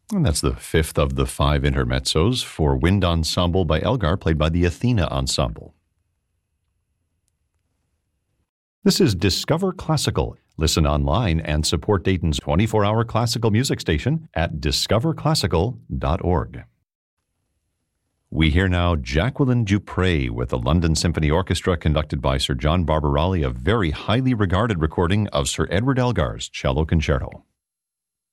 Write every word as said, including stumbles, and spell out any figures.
And that's the fifth of the five intermezzos for Wind Ensemble by Elgar, played by the Athena Ensemble. This is Discover Classical. Listen online and support Dayton's twenty-four hour classical music station at discover classical dot org. We hear now Jacqueline Dupre with the London Symphony Orchestra, conducted by Sir John Barbarali, a very highly regarded recording of Sir Edward Elgar's Cello Concerto.